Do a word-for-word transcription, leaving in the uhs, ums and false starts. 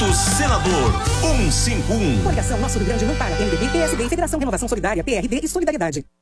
Voto Senador cento e cinquenta e um. Coligação Nosso Rio Grande não para. M D B, P S D e Federação Renovação Solidária, P R D e Solidariedade.